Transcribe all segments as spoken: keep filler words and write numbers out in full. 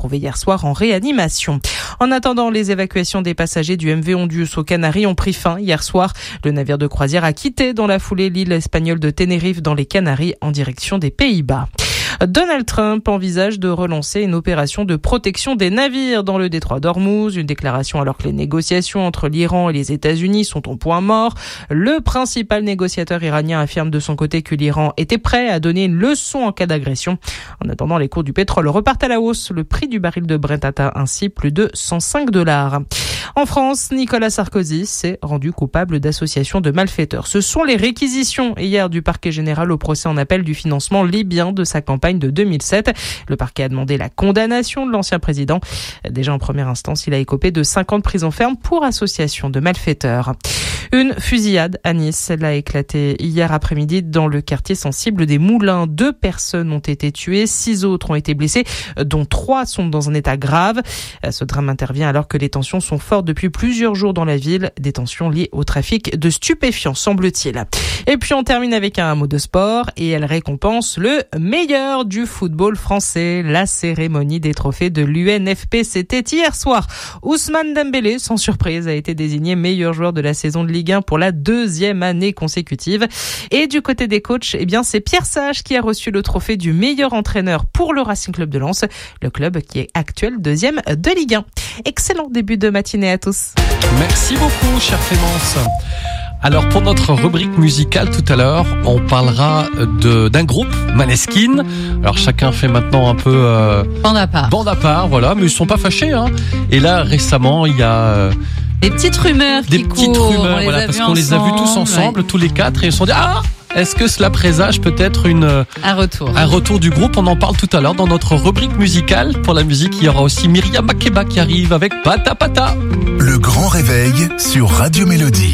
retrouvé hier soir en réanimation. En attendant, les évacuations des passagers du M V Ondius aux Canaries ont pris fin hier soir. Le navire de croisière a quitté dans la foulée l'île espagnole de Tenerife dans les Canaries en direction des Pays-Bas. Donald Trump envisage de relancer une opération de protection des navires dans le détroit d'Ormuz. Une déclaration alors que les négociations entre l'Iran et les États-Unis sont au point mort. Le principal négociateur iranien affirme de son côté que l'Iran était prêt à donner une leçon en cas d'agression. En attendant, les cours du pétrole repartent à la hausse. Le prix du baril de Brent atteint ainsi plus de cent cinq dollars. En France, Nicolas Sarkozy s'est rendu coupable d'association de malfaiteurs. Ce sont les réquisitions hier du parquet général au procès en appel du financement libyen de sa campagne de deux mille sept. Le parquet a demandé la condamnation de l'ancien président. Déjà en première instance, il a écopé de cinq ans de prison ferme pour association de malfaiteurs. Une fusillade à Nice, elle a éclaté hier après-midi dans le quartier sensible des Moulins. Deux personnes ont été tuées, six autres ont été blessées, dont trois sont dans un état grave. Ce drame intervient alors que les tensions sont fortes depuis plusieurs jours dans la ville, des tensions liées au trafic de stupéfiants, semble-t-il. Et puis on termine avec un mot de sport et elle récompense le meilleur du football français. La cérémonie des trophées de l'U N F P, c'était hier soir. Ousmane Dembélé, sans surprise, a été désigné meilleur joueur de la saison de Ligue un pour la deuxième année consécutive. Et du côté des coachs, eh bien, c'est Pierre Sage qui a reçu le trophée du meilleur entraîneur pour le Racing Club de Lens, le club qui est actuel deuxième de Ligue un. Excellent début de matinée à tous. Merci beaucoup, chère Clémence. Alors pour notre rubrique musicale tout à l'heure, on parlera de d'un groupe, Maneskin. Alors chacun fait maintenant un peu euh, bande à part. Bande à part, voilà, mais ils sont pas fâchés, hein. Et là récemment, il y a euh, des petites rumeurs des qui petites courent. rumeurs, voilà, parce qu'on les a vus tous ensemble, ouais. tous les quatre, et ils se sont dit ah. Est-ce que cela présage peut-être une un retour un retour du groupe? On en parle tout à l'heure dans notre rubrique musicale. Pour la musique, il y aura aussi Myriam Makeba qui arrive avec Pata Pata. Le grand réveil sur Radio Mélodie.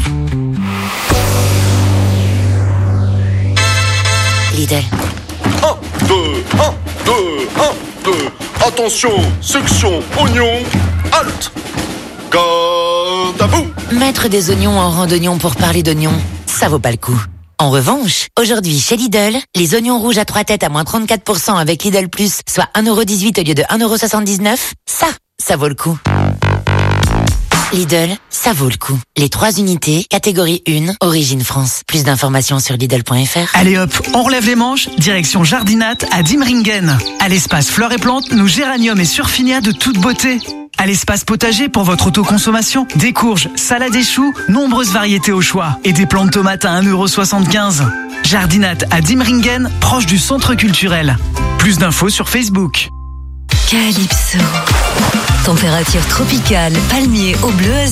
Lidl. un, deux, un, deux, un, deux. Attention, section, oignon, halte. Garde à vous. Mettre des oignons en rang d'oignons pour parler d'oignons, ça vaut pas le coup. En revanche, aujourd'hui chez Lidl, les oignons rouges à trois têtes à moins trente-quatre pour cent avec Lidl Plus, soit un euro dix-huit au lieu de un euro soixante-dix-neuf, ça, ça vaut le coup. Lidl, ça vaut le coup. Les trois unités, catégorie un, origine France. Plus d'informations sur Lidl point F R. Allez hop, on relève les manches, direction Jardinat à Dimringen. À l'espace Fleurs et Plantes, nos géraniums et surfinia de toute beauté. À l'espace potager pour votre autoconsommation, des courges, salades et choux, nombreuses variétés au choix. Et des plants de tomates à un euro soixante-quinze. Jardinat à Dimringen, proche du centre culturel. Plus d'infos sur Facebook. Calypso. Température tropicale, palmier au bleu azur.